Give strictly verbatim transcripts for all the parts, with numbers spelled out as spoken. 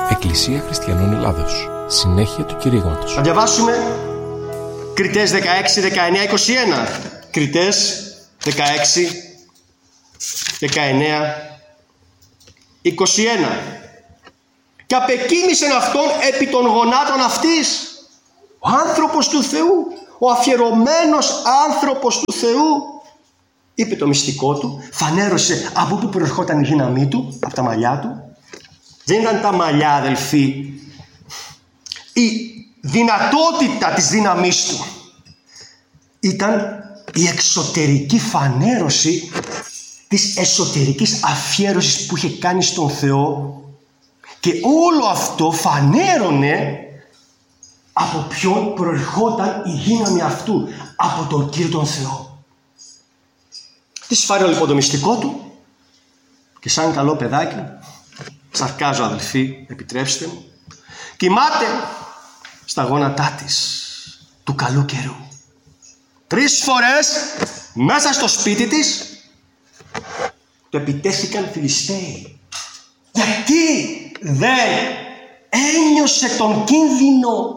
Εκκλησία Χριστιανών Ελλάδος. Συνέχεια του κηρύγματος. Θα διαβάσουμε Κριτές δεκαέξι, δεκαεννέα, είκοσι ένα. Κριτές δεκαέξι, δεκαεννέα, είκοσι ένα. Και απεκοίμησεν αυτόν επί των γονάτων αυτής. Ο άνθρωπος του Θεού, ο αφιερωμένος άνθρωπος του Θεού, είπε το μυστικό του, φανέρωσε από πού προερχόταν η δύναμή του, από τα μαλλιά του. Δεν ήταν τα μαλλιά, αδελφοί, η δυνατότητα της δύναμής του. Ήταν η εξωτερική φανέρωση της εσωτερικής αφιέρωσης που είχε κάνει στον Θεό, και όλο αυτό φανέρωνε από ποιον προερχόταν η δύναμη αυτού, από τον Κύριο τον Θεό. Τι σφάρει λοιπόν το μυστικό του, και σαν καλό παιδάκι, σαρκάζω αδελφοί, επιτρέψτε μου, κοιμάται στα γόνατά της του καλού καιρού. Τρεις φορές μέσα στο σπίτι της το επιτέθηκαν Φιλιστέοι. Γιατί δεν ένιωσε τον κίνδυνο?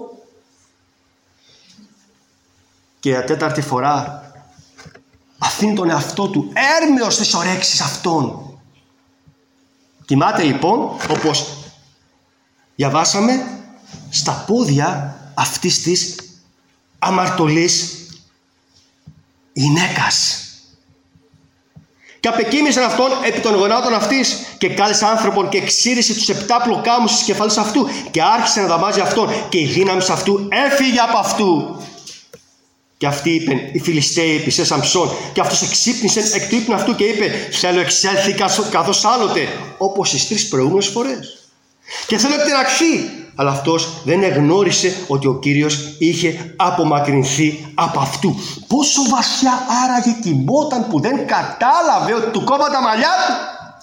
Και για τέταρτη φορά αφήνει τον εαυτό του έρμεος στις ορέξεις αυτών. Κοιμάται λοιπόν, όπως διαβάσαμε, στα πόδια αυτής της αμαρτωλής γυναίκας. Και απεκοίμησαν αυτόν επί των γονάτων αυτής, και κάλεσε άνθρωπον και εξήρισε τους επτά πλοκάμους της κεφαλής αυτού, και άρχισε να δαμάζει αυτόν, και η δύναμη αυτού έφυγε από αυτού. Και αυτοί είπεν, οι Φιλιστέοι επί σε Σαμψόν, και αυτός εξύπνησε εκ του ύπνου αυτού και είπε, θέλω εξέλθει καθώς άλλοτε, όπως τις τρεις προηγούμενες φορές. Και θέλω εκτεναχθεί. Αλλά αυτός δεν εγνώρισε ότι ο Κύριος είχε απομακρυνθεί από αυτού. Πόσο βαθιά άραγε κοιμόταν που δεν κατάλαβε ότι του κόβαν τα μαλλιά του?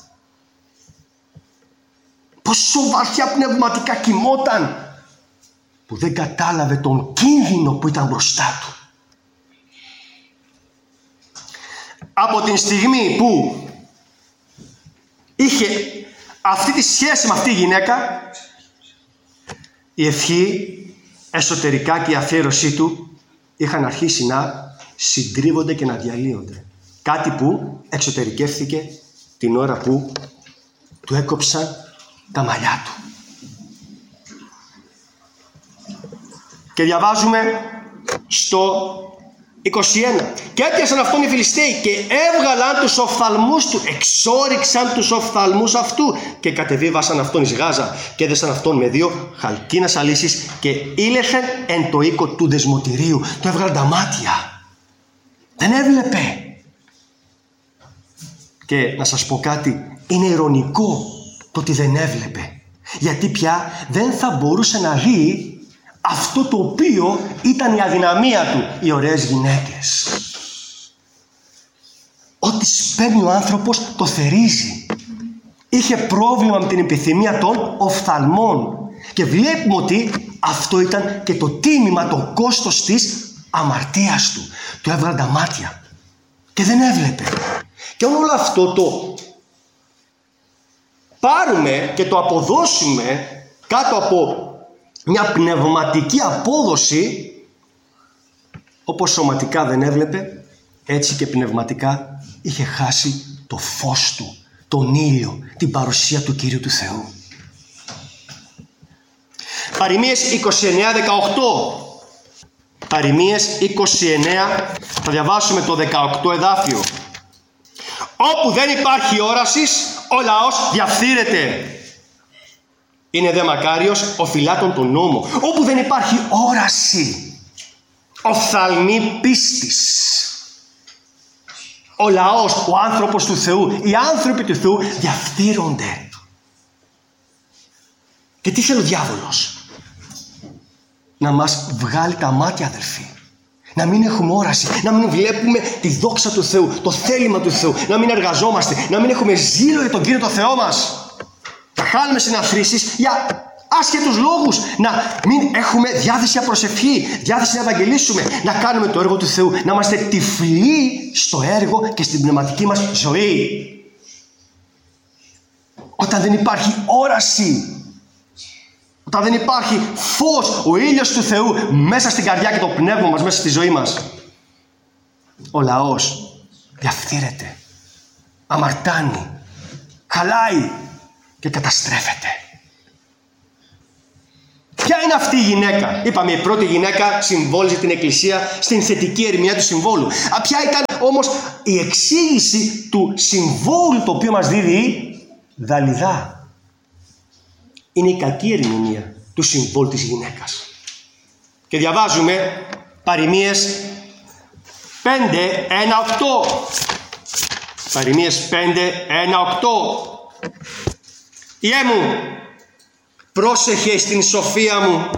Πόσο βαθιά πνευματικά κοιμόταν που δεν κατάλαβε τον κίνδυνο που ήταν μπροστά του. Από την στιγμή που είχε αυτή τη σχέση με αυτή η γυναίκα, η ευχή εσωτερικά και η αφιέρωσή του είχαν αρχίσει να συντρίβονται και να διαλύονται. Κάτι που εξωτερικεύθηκε την ώρα που του έκοψαν τα μαλλιά του. Και διαβάζουμε στο είκοσι ένα. Και έπιασαν αυτόν οι Φιλιστέοι και έβγαλαν τους οφθαλμούς του, εξόριξαν τους οφθαλμούς αυτού και κατεβίβασαν αυτόν εις Γάζα και έδεσαν αυτόν με δύο χαλκίνας αλύσεις και ήλεχαν εν το οίκο του δεσμοτηρίου. Το έβγαλαν τα μάτια. Δεν έβλεπε. Και να σας πω κάτι, είναι ειρωνικό το ότι δεν έβλεπε. Γιατί πια δεν θα μπορούσε να δει αυτό το οποίο ήταν η αδυναμία του, οι ωραίες γυναίκες. Ό,τι σπέρνει ο άνθρωπος το θερίζει. Είχε πρόβλημα με την επιθυμία των οφθαλμών. Και βλέπουμε ότι αυτό ήταν και το τίμημα, το κόστος της αμαρτίας του. Του έβγαλαν τα μάτια και δεν έβλεπε. Και όλο αυτό το πάρουμε και το αποδώσουμε κάτω από μια πνευματική απόδοση, όπως σωματικά δεν έβλεπε, έτσι και πνευματικά είχε χάσει το φως του, τον ήλιο, την παρουσία του Κύριου του Θεού. Παροιμίες είκοσι εννέα δεκαοκτώ. Παροιμίες είκοσι εννέα, θα διαβάσουμε το δεκαοκτώ εδάφιο. Όπου δεν υπάρχει όρασης, ο λαός διαφθείρεται. Είναι δε μακάριος ο φυλάτων τον νόμο. Όπου δεν υπάρχει όραση, οφθαλμή πίστης, ο λαός, ο άνθρωπος του Θεού, οι άνθρωποι του Θεού διαφθείρονται. Και τι θέλει ο διάβολος? Να μας βγάλει τα μάτια, αδελφοί. Να μην έχουμε όραση, να μην βλέπουμε τη δόξα του Θεού, το θέλημα του Θεού, να μην εργαζόμαστε, να μην έχουμε ζήλο για τον Κύριο τον Θεό μας. Να χάνουμε συναθρήσεις για άσχετους λόγους, να μην έχουμε διάθεση για προσευχή, διάθεση να ευαγγελίσουμε, να κάνουμε το έργο του Θεού, να είμαστε τυφλοί στο έργο και στην πνευματική μας ζωή. Όταν δεν υπάρχει όραση, Όταν δεν υπάρχει φως, ο ήλιος του Θεού μέσα στην καρδιά και το πνεύμα μας, μέσα στη ζωή μας, ο λαός διαφθείρεται, αμαρτάνει, χαλάει και καταστρέφεται. Ποια είναι αυτή η γυναίκα? Είπαμε, η πρώτη γυναίκα συμβόλιζε την Εκκλησία στην θετική ερμηνεία του συμβόλου. Α, ποια ήταν όμως η εξήγηση του συμβόλου το οποίο μας δίδει η Δαλιδά? Είναι η κακή ερμηνεία του συμβόλου της γυναίκας. Και διαβάζουμε Παροιμίες πέντε ένα οκτώ. Παροιμίες πέντε ένα οκτώ. Ιέ μου, πρόσεχε στην σοφία μου,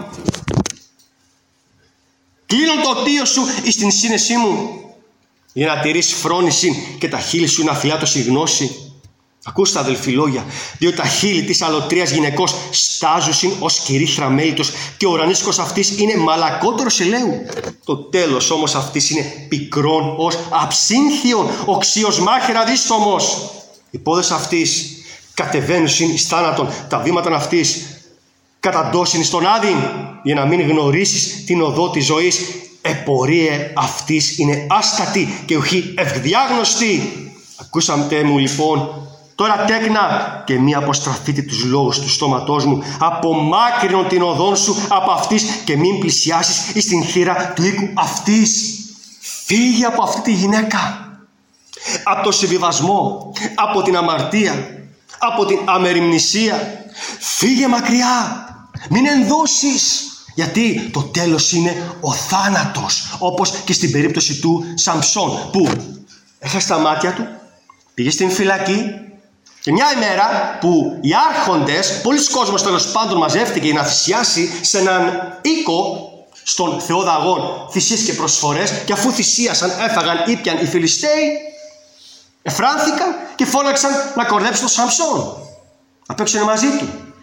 κλείνω το οτίο σου εις την σύνεσή μου, για να τηρείς φρόνηση και τα χείλη σου να φυλάτως η γνώση. Ακούστε αδελφοί λόγια, διότι τα χείλη της αλωτρίας γυναικός στάζουσιν ως κυρίχρα μέλιτος και ο ουρανίσκος αυτής είναι μαλακότερος ελαίου. Το τέλος όμως αυτής είναι πικρόν ως αψύνθιον, οξύος μάχαιρα δίστομος. Οι πόδες αυτής κατεβαίνουσιν εις θάνατον, τα βήματα αυτής καταντώσιν στον άδειν, για να μην γνωρίσεις την οδό της ζωής. Επορίε αυτής είναι άστατη και ουχή ευδιάγνωστη. Ακούσατε μου λοιπόν τώρα τέκνα και μη αποστραφείτε τους λόγους του στόματός μου. Απομάκρυνον την οδόν σου από αυτής και μην πλησιάσεις εις την θύρα του οίκου αυτής. Φύγε από αυτή τη γυναίκα, από το συμβιβασμό, από την αμαρτία, από την αμεριμνησία. Φύγε μακριά, μην ενδώσεις, γιατί το τέλος είναι ο θάνατος, όπως και στην περίπτωση του Σαμψόν, που έχασε τα μάτια του, πήγε στην φυλακή και μια ημέρα που οι άρχοντες, πολλοί κόσμος τέλος πάντων μαζεύτηκε για να θυσιάσει σε έναν οίκο στον θεό Δαγών θυσίες και προσφορές, και αφού θυσίασαν, έφαγαν, ήπιαν οι Φιλιστέοι, εφράνθηκαν και φώναξαν να κορδέψουν τον Σαμψόν, να παίξουν μαζί του.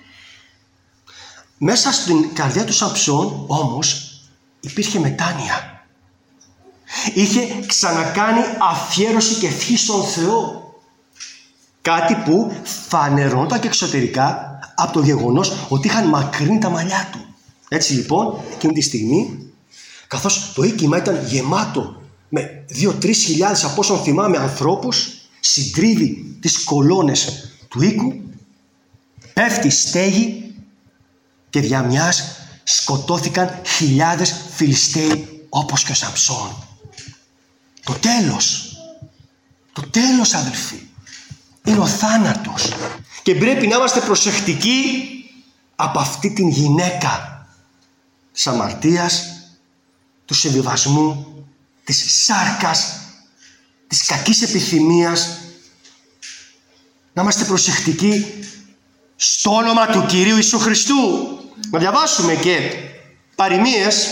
Μέσα στην καρδιά του Σαμψόν όμως υπήρχε μετάνοια. Είχε ξανακάνει αφιέρωση και ευχή στον Θεό. Κάτι που φανερώνονταν και εξωτερικά από το γεγονός ότι είχαν μακρύνει τα μαλλιά του. Έτσι λοιπόν, εκείνη τη στιγμή, καθώς το οίκημα ήταν γεμάτο με δύο-τρεις χιλιάδες, από όσων θυμάμαι, ανθρώπους, συντρίβει τις κολόνες του οίκου, πέφτει στέγη και δια μιας σκοτώθηκαν χιλιάδες Φιλιστέοι όπως και ο Σαμψόν. Το τέλος, το τέλος αδελφοί, είναι ο θάνατος, και πρέπει να είμαστε προσεκτικοί από αυτή την γυναίκα της αμαρτίας, του συμβιβασμού, της σάρκας, της κακής επιθυμίας. Να είμαστε προσεκτικοί στο όνομα του Κυρίου Ιησού Χριστού. Να διαβάσουμε και Παροιμίες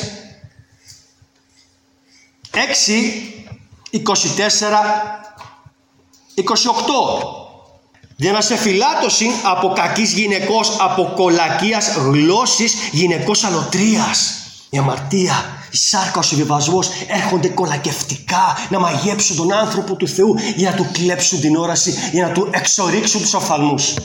έξι είκοσι τέσσερα είκοσι οκτώ. Για να σε φυλάτωσιν από κακής γυναικός, από κολακίας γλώσσης, γυναικός αλωτρίας. Η αμαρτία, η σάρκα, ο συμβιβασμός έρχονται κολακευτικά να μαγέψουν τον άνθρωπο του Θεού, για να του κλέψουν την όραση, για να του εξορίξουν τους οφθαλμούς.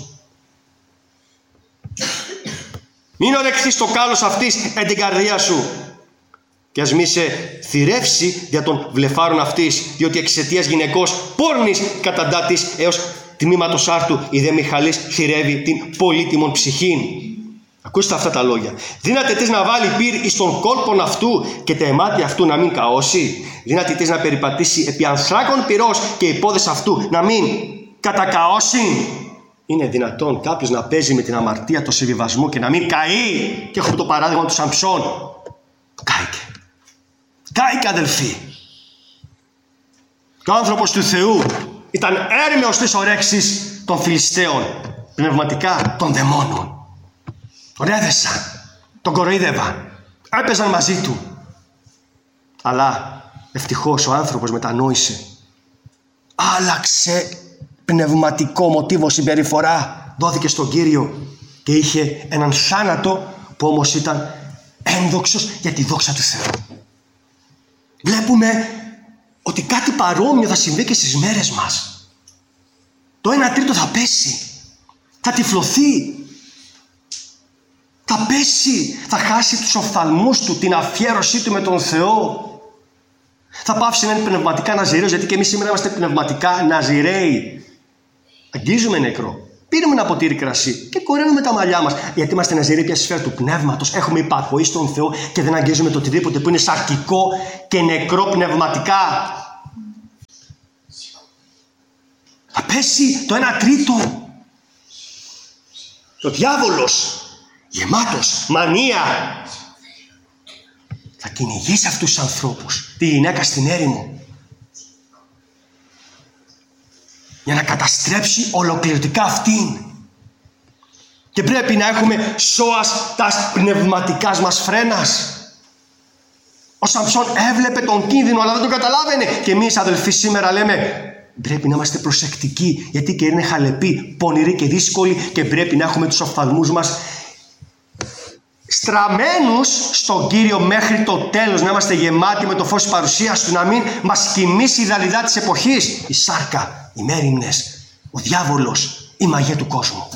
Μην οδεχθείς το κάλος αυτής εν την καρδιά σου, και ας μη σε θυρεύσει δια των βλεφάρων αυτής, διότι εξαιτίας γυναικός πόρνης καταντά της έως τμήματος άρτου, η δε Μιχαλής θυρεύει την πολύτιμον ψυχήν. Ακούστε αυτά τα λόγια. Δύναται της να βάλει πυρ εις τον κόλπον αυτού και τα αιμάτια αυτού να μην καώσει. Δύναται της να περιπατήσει επί ανθράκων πυρός και οι πόδες αυτού να μην κατακαώσει. Είναι δυνατόν κάποιος να παίζει με την αμαρτία, το συμβιβασμό και να μην καεί? Και έχουμε το παράδειγμα του Σαμψόν. Κάηκε. Κάηκε αδελφοί. Και ο άνθρωπος του Θεού ήταν έρμεος της ορέξης των Φιλιστέων, πνευματικά των δαιμόνων. Τον έδεσαν, τον κοροϊδεύαν, έπαιζαν μαζί του. Αλλά ευτυχώς ο άνθρωπος μετανόησε. Άλλαξε πνευματικό μοτίβο συμπεριφορά, δόθηκε στον Κύριο και είχε έναν θάνατο που όμως ήταν ένδοξος για τη δόξα του Θεού. Βλέπουμε ότι κάτι παρόμοιο θα συμβεί και στις μέρες μας. Το ένα τρίτο θα πέσει, θα τυφλωθεί, θα Θα πέσει, θα χάσει τους οφθαλμούς του, την αφιέρωσή του με τον Θεό. Θα πάψει να είναι πνευματικά ναζιραίος, γιατί και εμείς σήμερα είμαστε πνευματικά ναζιραίοι. Αγγίζουμε νεκρό. Πίνουμε ένα ποτήρι κρασί και κοραίνουμε τα μαλλιά μας. Γιατί είμαστε ναζιραίοι πια στη σφαίρα του πνεύματος. Έχουμε υπακοή στον Θεό και δεν αγγίζουμε το οτιδήποτε που είναι σαρκικό και νεκρό πνευματικά. Θα πέσει το ένα τρίτο. Ο διάβολος, γεμάτος μανία, θα κυνηγήσει αυτούς τους ανθρώπους, τη γυναίκα στην έρημο, για να καταστρέψει ολοκληρωτικά αυτήν. Και πρέπει να έχουμε σώας τας πνευματικάς μας φρένας. Ο Σαμψόν έβλεπε τον κίνδυνο, αλλά δεν τον καταλάβαινε. Και εμείς, αδελφοί, σήμερα λέμε πρέπει να είμαστε προσεκτικοί, γιατί και είναι χαλεποί, πονηροί και δύσκολοι, και πρέπει να έχουμε τους οφθαλμούς μας στραμμένους στον Κύριο μέχρι το τέλος, να είμαστε γεμάτοι με το φως της παρουσίας Του, να μην μας κοιμήσει η δαλιδά της εποχής, η σάρκα, οι μέριμνες, ο διάβολος, η μαγεία του κόσμου.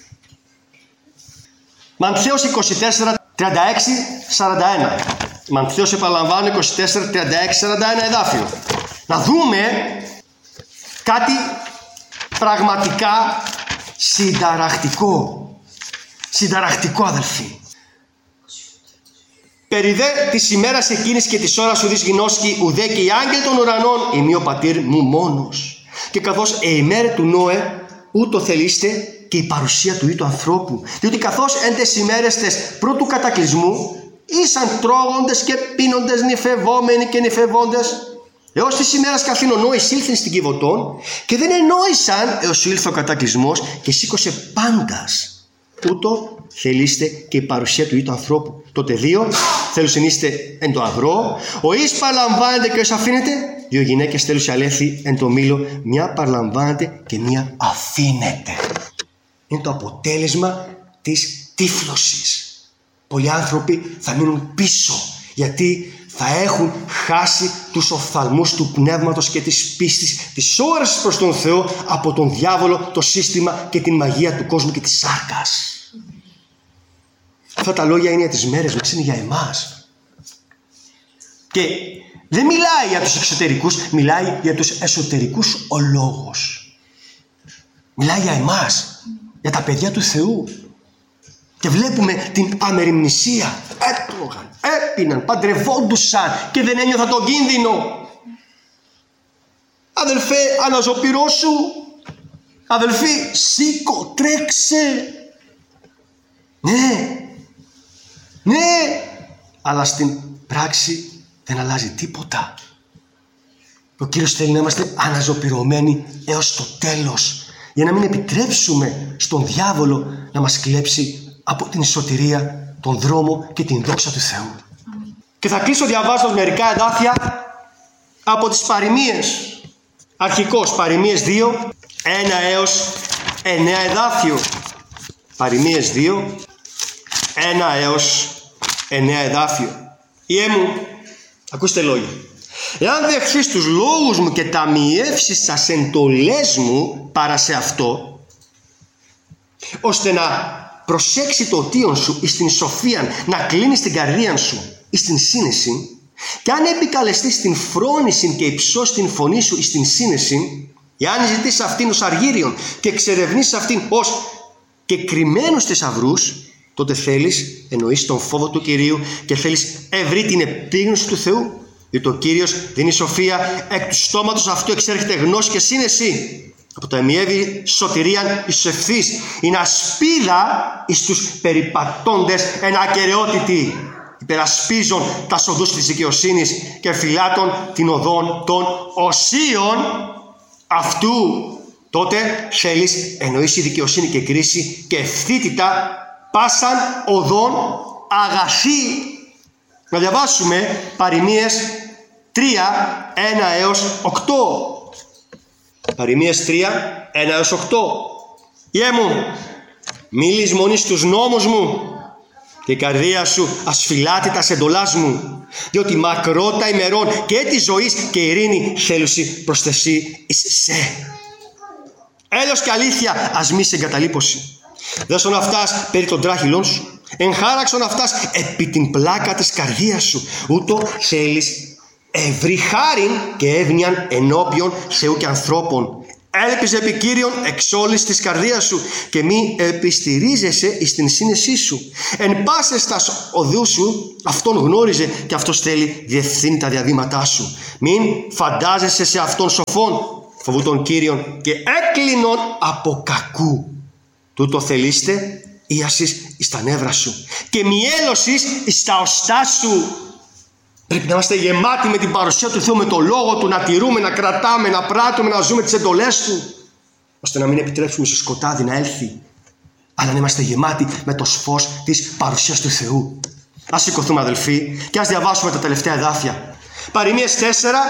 Μανθαίος είκοσι τέσσερα, τριάντα έξι, σαράντα ένα. Μανθαίος, επαναλαμβάνω, είκοσι τέσσερα, τριάντα έξι, σαράντα ένα εδάφιο. Να δούμε κάτι πραγματικά συνταρακτικό. Συνταρακτικό, αδελφοί. Περί δε της ημέρας εκείνης και της ώρας ουδείς γινώσκει ουδέ και οι άγγελοι των ουρανών, ημί ο πατήρ μου μόνος. Και καθώς η ημέρα του Νόε, ούτω θελείστε και η παρουσία του ή του ανθρώπου. Διότι καθώς εν τες ημέρες τες πρώτου κατακλυσμού, ήσαν τρώγοντες και πίνοντες, νυφευόμενοι και νυφευόντες, έως της ημέρας καθήν ο Νόης ήλθεν στην Κιβωτών, και δεν ενόησαν έως ήλθε ο κατακλυσμός και σήκωσε πάντας. Ούτω θελείστε και η παρουσία του ή του ανθρώπου. Τότε δύο θέλουσεν είστε εν το αγρό, ο εις παραλαμβάνεται και ως αφήνεται. Δύο γυναίκες θέλουσαν αλέθη εν το μήλο, μια παραλαμβάνεται και μια αφήνεται. Είναι το αποτέλεσμα της τύφλωσης. Πολλοί άνθρωποι θα μείνουν πίσω, γιατί θα έχουν χάσει τους οφθαλμούς του πνεύματος και της πίστης, της όρασης προς τον Θεό από τον διάβολο, το σύστημα και την μαγεία του κόσμου και της σάρκας. Αυτά τα λόγια είναι για τις μέρες μας, είναι για εμάς. Και δεν μιλάει για τους εξωτερικούς, μιλάει για τους εσωτερικούς ο λόγος. Μιλάει για εμάς, για τα παιδιά του Θεού. Και βλέπουμε την αμεριμνησία. Έτρωγαν, έπιναν, παντρευόντουσαν και δεν ένιωθαν τον κίνδυνο. Αδελφέ, αναζωπυρώσου. Αδελφή, σήκω, τρέξε. Ναι, ναι, αλλά στην πράξη δεν αλλάζει τίποτα. Ο Κύριος θέλει να είμαστε αναζωπυρωμένοι έως το τέλος, για να μην επιτρέψουμε στον διάβολο να μας κλέψει από την σωτηρία, τον δρόμο και την δόξα του Θεού. Mm. Και θα κλείσω διαβάζοντας μερικά εδάφια από τις παροιμίες. Αρχικώς παροιμίες δύο, ένα έως εννέα εδάφιο. Παροιμίες δύο, ένα έως εννέα εδάφιο. Ιε μου, ακούστε λόγια. Εάν δεχθείς τους λόγους μου και ταμιεύσεις τις εντολές μου παρά σε αυτό, ώστε να προσέξει το οτίον σου εις την σοφίαν, να κλείνεις την καρδία σου εις την σύνεση, και αν επικαλεστείς την φρόνηση και υψώσεις την φωνή σου εις την σύνεση, εάν ζητήσεις αυτήν ως αργύριον και εξερευνήσεις αυτήν ως και κρυμμένους θησαυρούς, τότε θέλεις εννοείς τον φόβο του Κυρίου και θέλεις ευρύ την επίγνωση του Θεού. Διότι ο Κύριος δίνει σοφία, εκ του στόματος αυτού εξέρχεται γνώση και σύνεση. Από το εμιεύει σωτηρίαν εις τους ευθύς, είναι ασπίδα εις τους περιπατώντες εν ακεραιότητη. Υπερασπίζον τα οδούς της δικαιοσύνης και φυλάτων την οδόν των οσίων αυτού. Τότε θέλεις εννοείς η δικαιοσύνη και κρίση και ευθύτητα πάσαν οδόν αγαθή. Να διαβάσουμε παροιμίες τρία, ένα έως οκτώ. Παροιμίες τρία, ένα έως οκτώ. Ιε μου, μη λησμονείς τους νόμους μου και η καρδία σου ασφυλάτη τα εντολάς μου, διότι μακρότα ημερών και της ζωής και ειρήνη θέλουσι προς θεσί εις σε. Έλεος και αλήθεια ας μη σε εγκαταλείπωση. Δέσον αυτάς περί των τράχυλων σου, Εγχάραξον αυτάς επί την πλάκα της καρδίας σου. Ούτω θέλεις ευρύ χάριν και εύνοιαν ενώπιον Θεού και ανθρώπων. Έλπιζε επί Κύριον εξ όλης της καρδίας σου και μη επιστηρίζεσαι εις την σύνεσή σου. Εν πάσες τας οδούς σου αυτόν γνώριζε και αυτός θέλει διευθύνει τα διαβήματά σου. Μην φαντάζεσαι σε αυτόν σοφόν, φοβού τον Κύριον και έκλεινον από κακού. Τούτο θελείστε ίασης εις τα νεύρα σου και μιέλωσης εις τα οστά σου. Πρέπει να είμαστε γεμάτοι με την παρουσία του Θεού, με το λόγο του, να τηρούμε, να κρατάμε, να πράττουμε, να ζούμε τις εντολές του, ώστε να μην επιτρέψουμε στο σκοτάδι να έλθει, αλλά να είμαστε γεμάτοι με το φως της παρουσίας του Θεού. Ας σηκωθούμε, αδελφοί, και ας διαβάσουμε τα τελευταία εδάφια. Παροιμίες τέσσερα,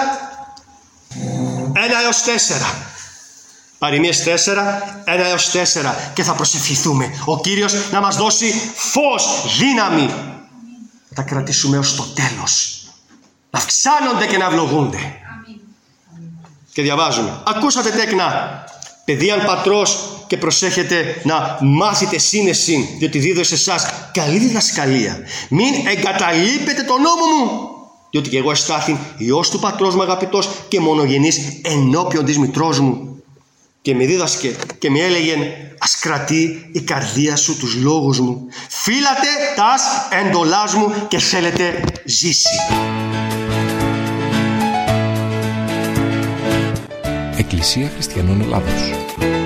ένα έως τέσσερα. Παροιμίες τέσσερα, ένα έως τέσσερα, και θα προσευχηθούμε ο Κύριος να μας δώσει φως, δύναμη, να τα κρατήσουμε ως το τέλος, να αυξάνονται και να ευλογούνται. Αμήν. Και διαβάζουμε. Ακούσατε τέκνα, παιδίαν πατρός, και προσέχετε να μάθετε σύνεση, διότι δίδω σε εσάς καλή διδασκαλία. Μην εγκαταλείπετε τον νόμο μου, διότι και εγώ εστάθην υιός του πατρός μου αγαπητός και μονογενής ενώπιον της μητρός μου. Και με δίδασκε και με έλεγε, ας κρατεί η καρδία σου τους λόγους μου. Φύλατε τας εντολάς μου και θέλετε ζήσει. Εκκλησία Χριστιανών Ελλάδος.